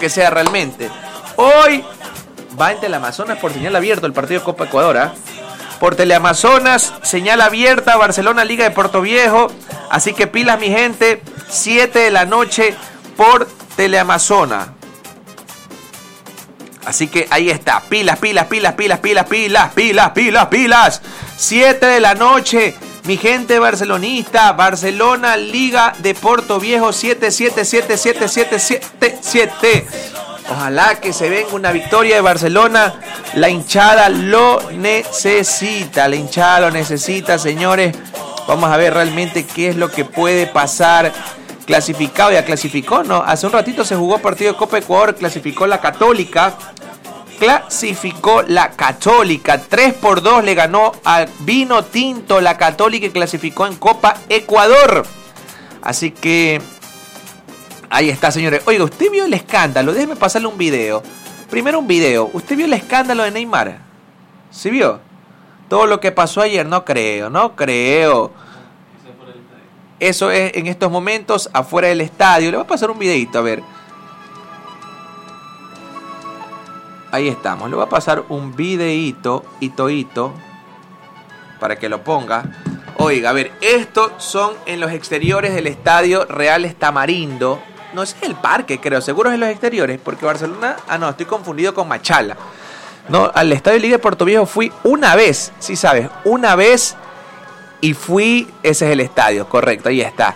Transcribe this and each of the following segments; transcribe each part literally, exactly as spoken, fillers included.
que sea realmente. Hoy va en Teleamazonas por señal abierta el partido de Copa Ecuador, ¿eh? Por Teleamazonas, señal abierta, Barcelona Liga de Portoviejo. Así que pilas, mi gente, siete de la noche por Teleamazonas. Así que ahí está, pilas, pilas, pilas, pilas, pilas, pilas, pilas, pilas, pilas. siete de la noche, mi gente barcelonista, Barcelona Liga de Portoviejo, siete, siete, siete, siete, siete, siete, siete. Ojalá que se venga una victoria de Barcelona. La hinchada lo necesita. La hinchada lo necesita, señores. Vamos a ver realmente qué es lo que puede pasar. Clasificado, ya clasificó, ¿no? Hace un ratito se jugó partido de Copa Ecuador. Clasificó la Católica. Clasificó la Católica. tres por dos le ganó al Vino Tinto la Católica y clasificó en Copa Ecuador. Así que... ahí está, señores. Oiga, ¿usted vio el escándalo? Déjeme pasarle un video. Primero un video. ¿Usted vio el escándalo de Neymar? ¿Sí vio? Todo lo que pasó ayer, no creo, no creo. Eso es en estos momentos afuera del estadio. Le voy a pasar un videito, a ver. Ahí estamos. Le voy a pasar un videito, hito, hito, para que lo ponga. Oiga, a ver, estos son en los exteriores del estadio Real Tamarindo. No, ese es el parque, creo. Seguro es en los exteriores, porque Barcelona... Ah, no, estoy confundido con Machala. No, al estadio Liga de Portoviejo fui una vez, sí sabes, una vez y fui... Ese es el estadio, correcto, ahí está.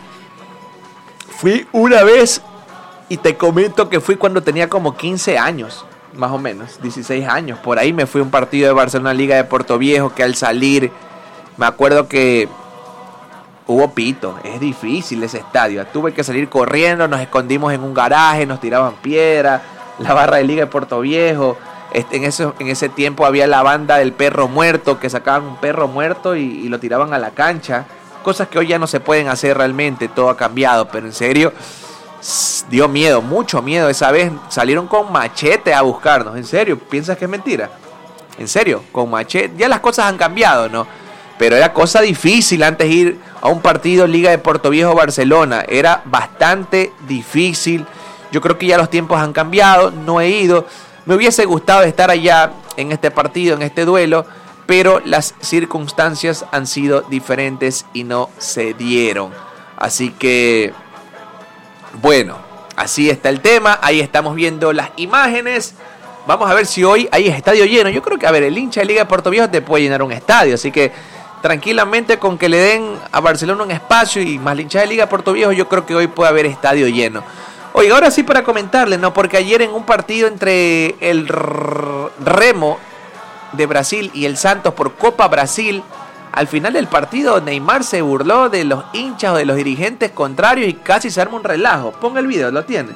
Fui una vez y te comento que fui cuando tenía como quince años, más o menos, dieciséis años. Por ahí me fui a un partido de Barcelona Liga de Portoviejo que al salir, me acuerdo que... hubo pito, es difícil ese estadio. Tuve que salir corriendo, nos escondimos en un garaje, nos tiraban piedra, la barra de Liga de Portoviejo. Este, en, ese, en ese tiempo había la banda del perro muerto, que sacaban un perro muerto y, y lo tiraban a la cancha. Cosas que hoy ya no se pueden hacer realmente, todo ha cambiado, pero en serio, dio miedo, mucho miedo. Esa vez salieron con machete a buscarnos, en serio, ¿piensas que es mentira? En serio, con machete, ya las cosas han cambiado, ¿no? Pero era cosa difícil antes ir a un partido Liga de Portoviejo Barcelona. Era bastante difícil. Yo creo que ya los tiempos han cambiado. No he ido. Me hubiese gustado estar allá en este partido, en este duelo. Pero las circunstancias han sido diferentes y no se dieron. Así que, bueno, así está el tema. Ahí estamos viendo las imágenes. Vamos a ver si hoy hay estadio lleno. Yo creo que, a ver, el hincha de Liga de Portoviejo te puede llenar un estadio. Así que tranquilamente con que le den a Barcelona un espacio y más la hinchada de Liga de Portoviejo, yo creo que hoy puede haber estadio lleno. Oiga, ahora sí para comentarles, ¿no? Porque ayer en un partido entre el Remo de Brasil y el Santos por Copa Brasil, al final del partido Neymar se burló de los hinchas o de los dirigentes contrarios y casi se arma un relajo. Ponga el video, ¿lo tiene?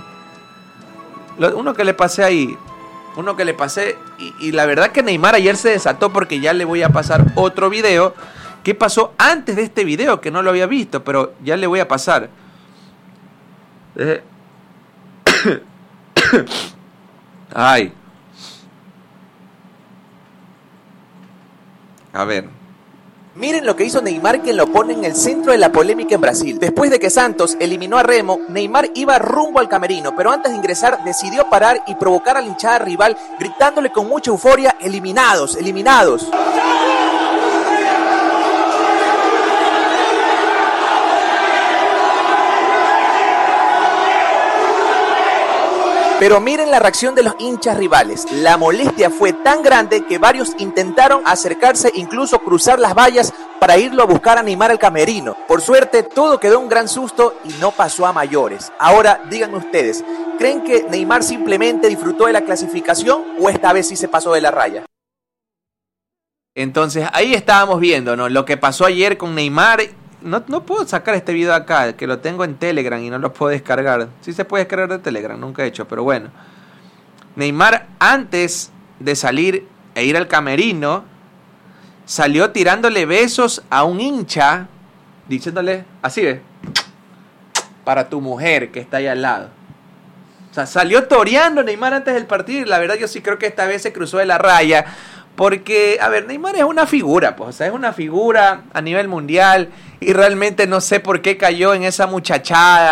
Lo, uno que le pasé ahí... Uno que le pasé y, y la verdad que Neymar ayer se desató porque ya le voy a pasar otro video. ¿Qué pasó antes de este video? Que no lo había visto, pero ya le voy a pasar. Eh. Ay. A ver. Miren lo que hizo Neymar, quien lo pone en el centro de la polémica en Brasil. Después de que Santos eliminó a Remo, Neymar iba rumbo al camerino, pero antes de ingresar decidió parar y provocar a la hinchada rival, gritándole con mucha euforia: eliminados, eliminados. Pero miren la reacción de los hinchas rivales. La molestia fue tan grande que varios intentaron acercarse, incluso cruzar las vallas para irlo a buscar a Neymar al camerino. Por suerte, todo quedó un gran susto y no pasó a mayores. Ahora, díganme ustedes, ¿creen que Neymar simplemente disfrutó de la clasificación o esta vez sí se pasó de la raya? Entonces, ahí estábamos viendo, ¿no? Lo que pasó ayer con Neymar. No, no puedo sacar este video acá, que lo tengo en Telegram y no lo puedo descargar. Sí se puede descargar de Telegram, nunca he hecho, pero bueno. Neymar, antes de salir e ir al camerino, salió tirándole besos a un hincha, diciéndole, así ve, para tu mujer que está ahí al lado. O sea, salió toreando Neymar antes del partido y la verdad yo sí creo que esta vez se cruzó de la raya. Porque, a ver, Neymar es una figura, pues, o sea, es una figura a nivel mundial y realmente no sé por qué cayó en esa muchachada,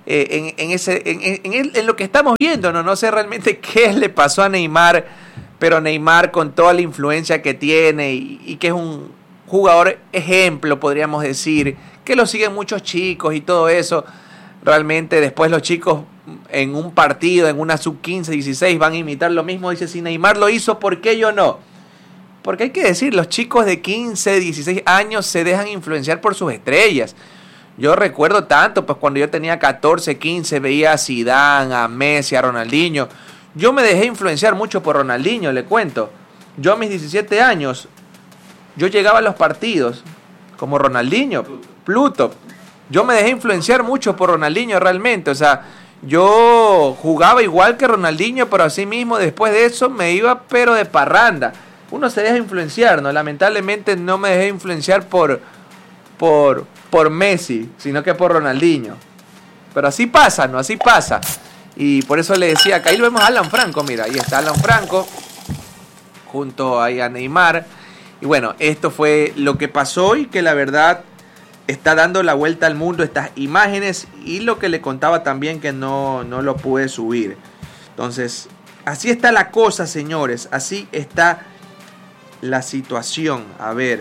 eh, en, en, ese, en, en, en, en lo que estamos viendo, ¿no? No sé realmente qué le pasó a Neymar, pero Neymar con toda la influencia que tiene y, y que es un jugador ejemplo, podríamos decir, que lo siguen muchos chicos y todo eso, realmente después los chicos en un partido, en una sub quince, dieciséis van a imitar lo mismo. Dice, si Neymar lo hizo, ¿por qué yo no? Porque hay que decir, los chicos de quince, dieciséis años se dejan influenciar por sus estrellas. Yo recuerdo tanto, pues cuando yo tenía catorce, quince, veía a Zidane, a Messi, a Ronaldinho. Yo me dejé influenciar mucho por Ronaldinho, le cuento. Yo a mis diecisiete años, yo llegaba a los partidos como Ronaldinho, Pluto. Yo me dejé influenciar mucho por Ronaldinho realmente, o sea, yo jugaba igual que Ronaldinho, pero así mismo después de eso me iba pero de parranda. Uno se deja influenciar, ¿no? Lamentablemente no me dejé influenciar por, por, por Messi, sino que por Ronaldinho. Pero así pasa, ¿no? Así pasa. Y por eso le decía, acá ahí lo vemos a Alan Franco, mira, ahí está Alan Franco, junto ahí a Neymar. Y bueno, esto fue lo que pasó y que la verdad está dando la vuelta al mundo estas imágenes, y lo que le contaba también que no, no lo pude subir. Entonces, así está la cosa, señores, así está la situación. A ver,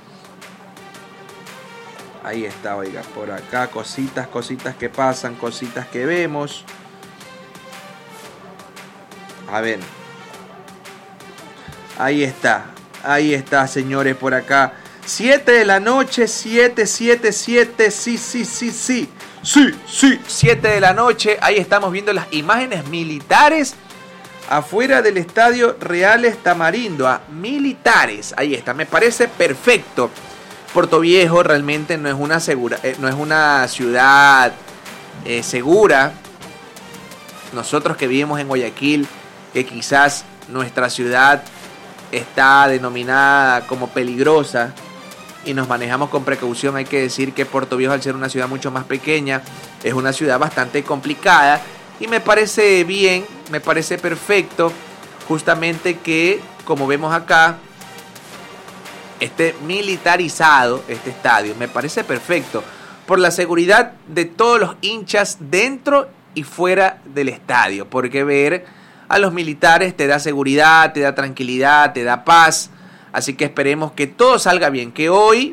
ahí está, oiga, por acá cositas, cositas que pasan, cositas que vemos. A ver, ahí está, ahí está, señores, por acá. siete de la noche, siete, siete, siete, sí, sí, sí, sí, sí, sí, siete de la noche, ahí estamos viendo las imágenes militares afuera del Estadio Reales Tamarindo, a militares, ahí está, me parece perfecto. Portoviejo realmente no es una, segura, eh, no es una ciudad eh, segura. Nosotros que vivimos en Guayaquil, que quizás nuestra ciudad está denominada como peligrosa, y nos manejamos con precaución, hay que decir que Portoviejo, al ser una ciudad mucho más pequeña, es una ciudad bastante complicada, y me parece bien, me parece perfecto, justamente que, como vemos acá, esté militarizado este estadio. Me parece perfecto, por la seguridad de todos los hinchas dentro y fuera del estadio, porque ver a los militares te da seguridad, te da tranquilidad, te da paz. Así que esperemos que todo salga bien, que hoy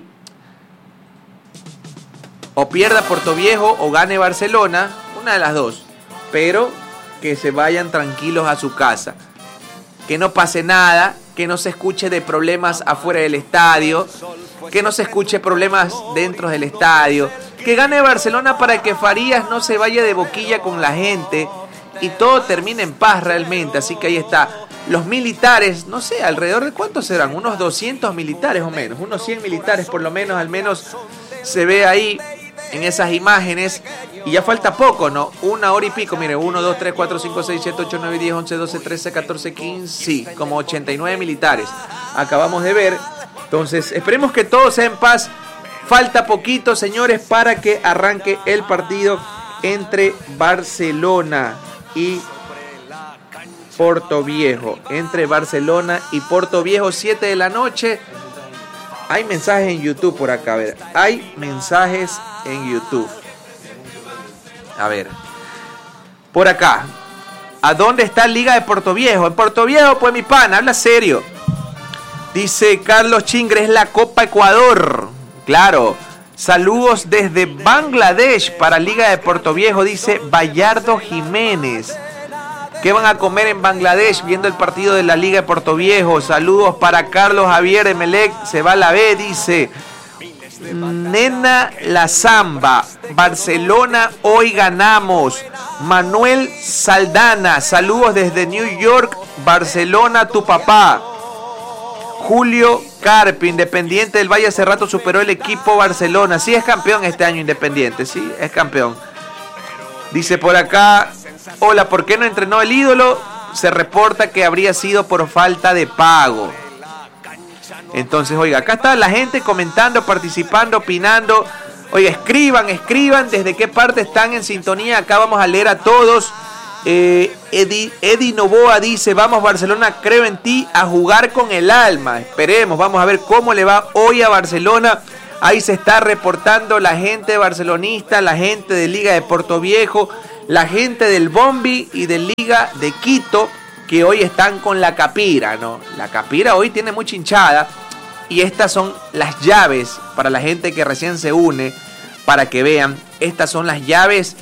o pierda Portoviejo o gane Barcelona, una de las dos, pero que se vayan tranquilos a su casa, que no pase nada, que no se escuche de problemas afuera del estadio, que no se escuche problemas dentro del estadio, que gane Barcelona para que Farías no se vaya de boquilla con la gente y todo termine en paz realmente. Así que ahí está. Los militares, no sé, alrededor de cuántos serán, unos doscientos militares o menos, unos cien militares por lo menos, al menos se ve ahí en esas imágenes. Y ya falta poco, ¿no? Una hora y pico, mire, uno, dos, tres, cuatro, cinco, seis, siete, ocho, nueve, diez, once, doce, trece, catorce, quince, sí, como ochenta y nueve militares acabamos de ver. Entonces, esperemos que todo sea en paz. Falta poquito, señores, para que arranque el partido entre Barcelona y Portoviejo, entre Barcelona y Portoviejo, siete de la noche. Hay mensajes en YouTube por acá, a ver, hay mensajes en YouTube. A ver, por acá, ¿a dónde está Liga de Portoviejo? En Portoviejo, pues mi pana, habla serio. Dice Carlos Chingre, es la Copa Ecuador. Claro, saludos desde Bangladesh para Liga de Portoviejo, dice Bayardo Jiménez. ¿Qué van a comer en Bangladesh viendo el partido de la Liga de Portoviejo? Saludos para Carlos Javier Emelec, se va a la B, dice Nena La Zamba, Barcelona, hoy ganamos. Manuel Saldana, saludos desde New York, Barcelona, tu papá. Julio Carpi, Independiente del Valle hace rato superó el equipo Barcelona. Sí, es campeón este año Independiente, sí, es campeón. Dice por acá, hola, ¿por qué no entrenó el ídolo? Se reporta que habría sido por falta de pago. Entonces, oiga, acá está la gente comentando, participando, opinando. Oiga, escriban, escriban desde qué parte están en sintonía. Acá vamos a leer a todos. Eh, Eddie, Eddie Novoa dice, vamos Barcelona, creo en ti, a jugar con el alma. Esperemos, vamos a ver cómo le va hoy a Barcelona Ahí se está reportando la gente barcelonista, la gente de Liga de Portoviejo, la gente del Bombi y de Liga de Quito, que hoy están con la Capira, ¿no? La Capira hoy tiene mucha hinchada y estas son las llaves para la gente que recién se une, para que vean, estas son las llaves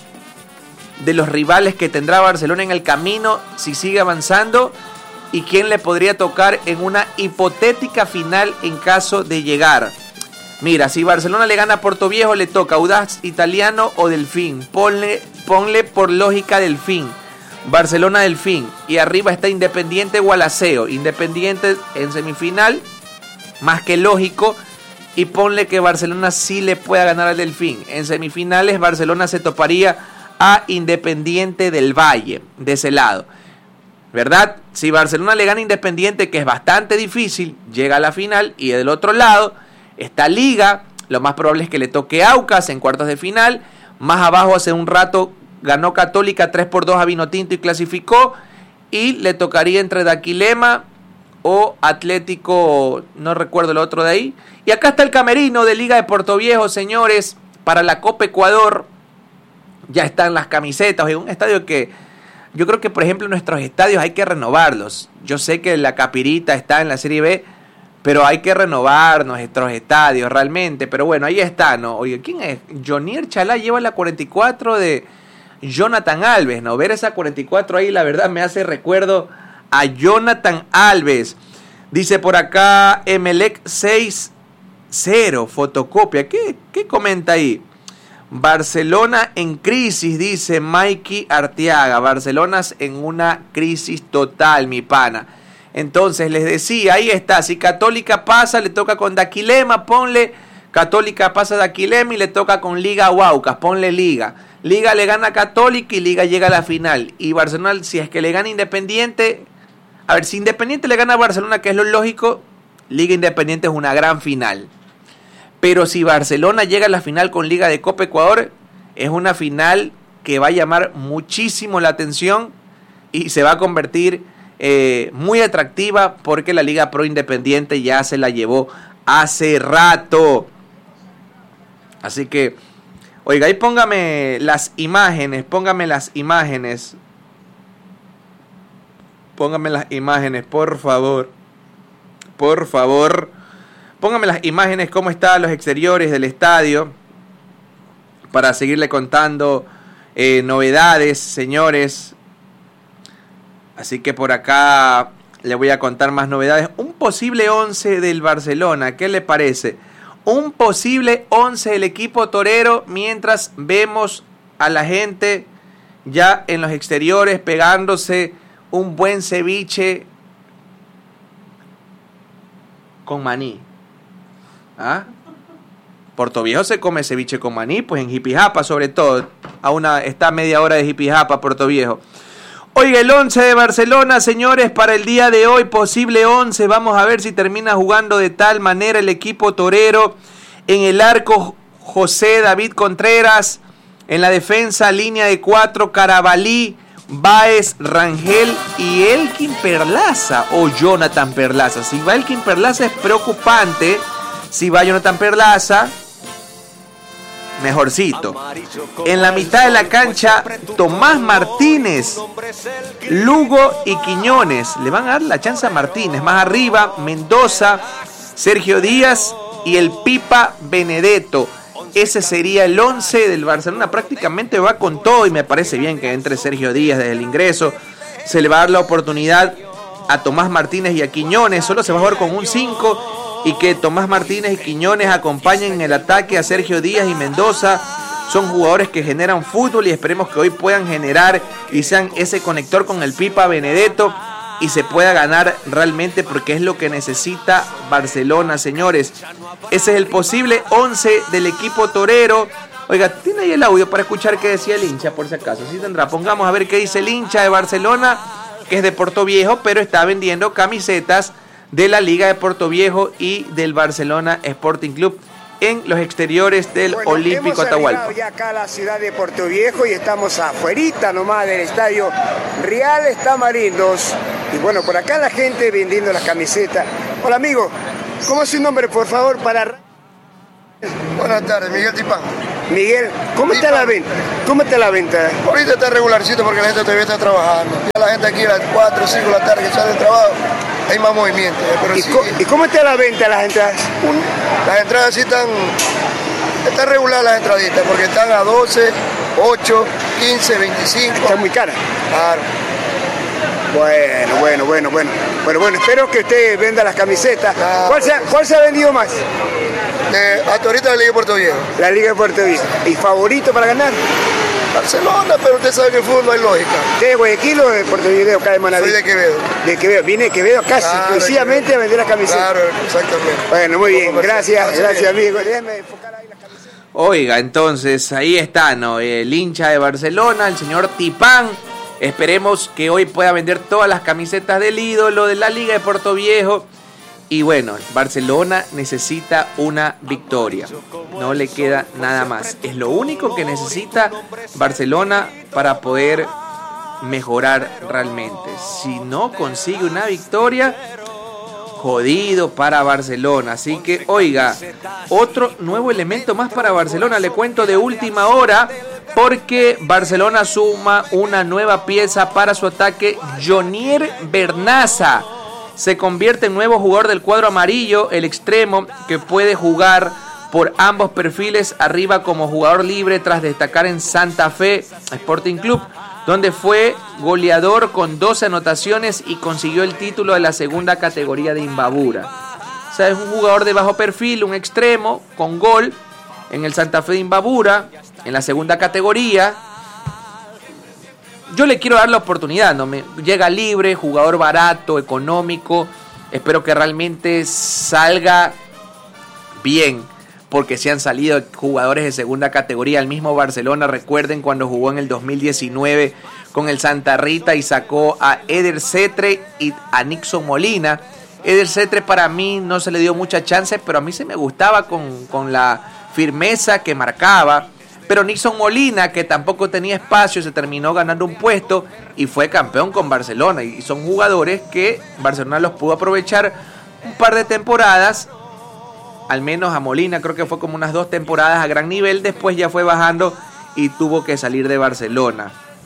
de los rivales que tendrá Barcelona en el camino si sigue avanzando y quién le podría tocar en una hipotética final en caso de llegar. Mira, si Barcelona le gana a Portoviejo, le toca Audaz Italiano o Delfín. Ponle, ponle por lógica Delfín. Barcelona Delfín. Y arriba está Independiente Gualaceo. Independiente en semifinal, más que lógico. Y ponle que Barcelona sí le pueda ganar al Delfín. En semifinales Barcelona se toparía a Independiente del Valle, de ese lado. ¿Verdad? Si Barcelona le gana a Independiente, que es bastante difícil, llega a la final. Y del otro lado está Liga, lo más probable es que le toque Aucas en cuartos de final. Más abajo hace un rato ganó Católica tres por dos a Vinotinto y clasificó. Y le tocaría entre Daquilema o Atlético, no recuerdo el otro de ahí. Y acá está el camerino de Liga de Portoviejo, señores, para la Copa Ecuador. Ya están las camisetas, en un estadio que yo creo que, por ejemplo, nuestros estadios hay que renovarlos. Yo sé que la Capirita está en la Serie B, pero hay que renovar nuestros estadios realmente. Pero bueno, ahí está, ¿no? Oye, ¿quién es? Jonier Chalá lleva la cuarenta y cuatro de Jonathan Alves, ¿no? Ver esa cuarenta y cuatro ahí, la verdad, me hace recuerdo a Jonathan Alves. Dice por acá Emelec seis cero, fotocopia. ¿Qué, qué comenta ahí? Barcelona en crisis, dice Mikey Arteaga. Barcelona en una crisis total, mi pana. Entonces les decía, ahí está, si Católica pasa, le toca con Daquilema, ponle Católica pasa Daquilema y le toca con Liga o Aucas, ponle Liga. Liga le gana a Católica y Liga llega a la final. Y Barcelona, si es que le gana Independiente, a ver, si Independiente le gana a Barcelona, que es lo lógico, Liga Independiente es una gran final. Pero si Barcelona llega a la final con Liga de Copa Ecuador, es una final que va a llamar muchísimo la atención y se va a convertir Eh, muy atractiva porque la Liga Pro Independiente ya se la llevó hace rato. Así que, oiga, ahí póngame las imágenes, póngame las imágenes. Póngame las imágenes, por favor. Por favor. Póngame las imágenes, cómo están los exteriores del estadio. Para seguirle contando eh, novedades, señores. Así que por acá le voy a contar más novedades. Un posible once del Barcelona, ¿qué le parece? Un posible once del equipo torero mientras vemos a la gente ya en los exteriores pegándose un buen ceviche con maní. ¿Ah? Portoviejo se come ceviche con maní, pues en Jipijapa sobre todo. A una, está a media hora de Jipijapa, Portoviejo. Oiga, el once de Barcelona, señores, para el día de hoy, posible once. Vamos a ver si termina jugando de tal manera el equipo torero. En el arco, José David Contreras. En la defensa, línea de cuatro, Carabalí, Báez, Rangel y Elkin Perlaza o Jonathan Perlaza. Si va Elkin Perlaza es preocupante. Si va Jonathan Perlaza, mejorcito. En la mitad de la cancha, Tomás Martínez, Lugo y Quiñones. Le van a dar la chance a Martínez. Más arriba, Mendoza, Sergio Díaz y el Pipa Benedetto. Ese sería el once del Barcelona. Prácticamente va con todo y me parece bien que entre Sergio Díaz desde el ingreso. Se le va a dar la oportunidad a Tomás Martínez y a Quiñones. Solo se va a jugar con un cinco. Y que Tomás Martínez y Quiñones acompañen en el ataque a Sergio Díaz y Mendoza. Son jugadores que generan fútbol y esperemos que hoy puedan generar y sean ese conector con el Pipa Benedetto y se pueda ganar realmente porque es lo que necesita Barcelona, señores. Ese es el posible once del equipo torero. Oiga, ¿tiene ahí el audio para escuchar qué decía el hincha por si acaso? Sí tendrá, pongamos a ver qué dice el hincha de Barcelona, que es de Portoviejo, pero está vendiendo camisetas de la Liga de Portoviejo y del Barcelona Sporting Club en los exteriores del bueno, Olímpico Atahualpa. Hemos ya acá a la ciudad de Portoviejo y estamos afuerita nomás del estadio Reales Tamarindos. Y bueno, por acá la gente vendiendo las camisetas. Hola amigo, ¿cómo es su nombre por favor para...? Buenas tardes, Miguel Tipán. Miguel, ¿cómo está la venta? ¿Cómo está la venta? Ahorita está regularcito porque la gente todavía está trabajando. Ya la gente aquí a las cuatro o cinco de la tarde que sale del trabajo, hay más movimiento. Pero ¿Y, sí, co- ¿Y cómo está la venta de las entradas? un- las entradas sí están, están regular las entraditas porque están a doce, ocho, quince, veinticinco. Está muy cara. Claro. Bueno, bueno, bueno, bueno. Bueno, bueno, espero que usted venda las camisetas. Claro. ¿Cuál se ha, cuál se ha vendido más? De, hasta ahorita la Liga de Puerto Viejo. La Liga de Puerto Viejo. ¿Y favorito para ganar? Barcelona, pero usted sabe que el fútbol no hay lógica. ¿Usted de Guayaquil o de Puerto Viejo, acá de Manaví? Soy de Quevedo. De Quevedo. Vine de Quevedo acá Claro, exclusivamente de a vender las camisetas. Claro, exactamente. Bueno, muy bien. Comercial. Gracias, Así gracias, es. amigo. Déjeme enfocar ahí las camisetas. Oiga, entonces ahí está, ¿no? El hincha de Barcelona, el señor Tipán. Esperemos que hoy pueda vender todas las camisetas del ídolo de la Liga de Puerto Viejo. Y bueno, Barcelona necesita una victoria. No le queda nada más. Es lo único que necesita Barcelona para poder mejorar realmente. Si no consigue una victoria, jodido para Barcelona. Así que, oiga, otro nuevo elemento más para Barcelona. Le cuento de última hora, porque Barcelona suma una nueva pieza para su ataque. Jonier Bernaza se convierte en nuevo jugador del cuadro amarillo, el extremo que puede jugar por ambos perfiles, arriba como jugador libre tras destacar en Santa Fe Sporting Club, donde fue goleador con doce anotaciones y consiguió el título de la segunda categoría de Imbabura. O sea, es un jugador de bajo perfil, un extremo con gol en el Santa Fe de Imbabura, en la segunda categoría. Yo le quiero dar la oportunidad, ¿no? Me llega libre, jugador barato, económico. Espero que realmente salga bien, porque se han salido jugadores de segunda categoría. El mismo Barcelona, recuerden cuando jugó en el dos mil diecinueve con el Santa Rita y sacó a Eder Cetre y a Nixon Molina. Eder Cetre para mí no se le dio mucha chance, pero a mí se me gustaba con, con la firmeza que marcaba. Pero Nixon Molina, que tampoco tenía espacio, se terminó ganando un puesto y fue campeón con Barcelona. Y son jugadores que Barcelona los pudo aprovechar un par de temporadas, al menos a Molina, creo que fue como unas dos temporadas a gran nivel. Después ya fue bajando y tuvo que salir de Barcelona.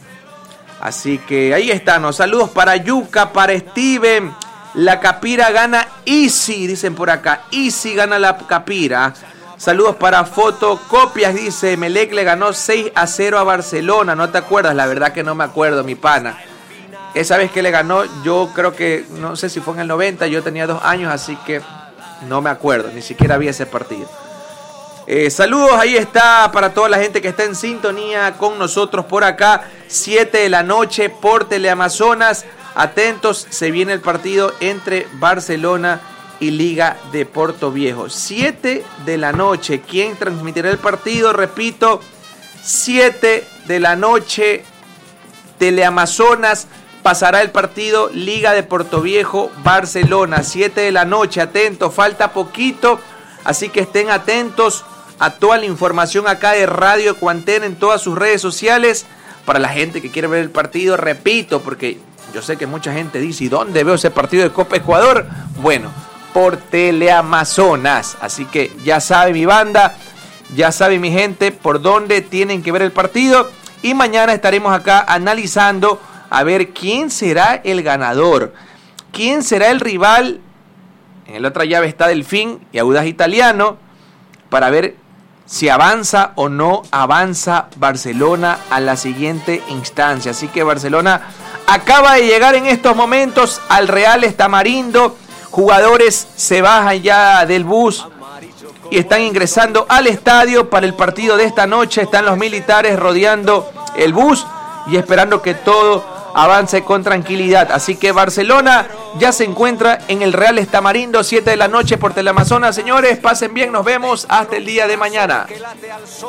Así que ahí están, ¿no? Saludos para Yuca, para Steven. La Capira gana easy, dicen por acá. Easy gana la Capira. Saludos para Fotocopias, dice Melec le ganó seis a cero a Barcelona. ¿No te acuerdas? La verdad que no me acuerdo, mi pana. Esa vez que le ganó, yo creo que, no sé si fue en el noventa, yo tenía dos años, así que no me acuerdo, ni siquiera vi ese partido. Eh, saludos, ahí está para toda la gente que está en sintonía con nosotros por acá. siete de la noche por Teleamazonas. Atentos, se viene el partido entre Barcelona y Liga de Puerto Viejo. siete de la noche. ¿Quién transmitirá el partido? Repito, siete de la noche, Teleamazonas pasará el partido Liga de Puerto Viejo, Barcelona. siete de la noche, atentos, falta poquito, así que estén atentos a toda la información acá de Radio Ecuantena en todas sus redes sociales. Para la gente que quiere ver el partido, repito, porque yo sé que mucha gente dice, ¿y dónde veo ese partido de Copa Ecuador? Bueno, por Teleamazonas. Así que ya sabe mi banda, ya sabe mi gente por dónde tienen que ver el partido. Y mañana estaremos acá analizando a ver quién será el ganador, quién será el rival. En la otra llave está Delfín y Audaz Italiano, para ver si avanza o no avanza Barcelona a la siguiente instancia. Así que Barcelona acaba de llegar en estos momentos al Real Estamarindo. Jugadores se bajan ya del bus y están ingresando al estadio para el partido de esta noche. Están los militares rodeando el bus y esperando que todo avance con tranquilidad. Así que Barcelona ya se encuentra en el Real Estamarindo, siete de la noche por Teleamazonas. Señores, pasen bien, nos vemos hasta el día de mañana.